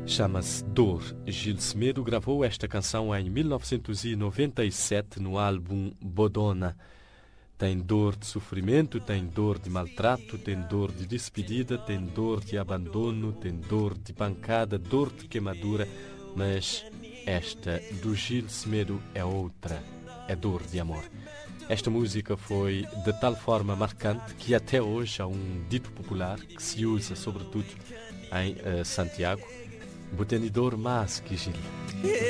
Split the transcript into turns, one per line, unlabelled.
Chama-se Dor. Gil Semedo gravou esta canção em 1997 no álbum Bodona. Tem dor de sofrimento, tem dor de maltrato, tem dor de despedida, tem dor de abandono, tem dor de pancada, dor de queimadura, mas esta do Gil Semedo é outra, é dor de amor. Esta música foi de tal forma marcante que até hoje há um dito popular que se usa sobretudo em Santiago: Botenidor mas que Gil.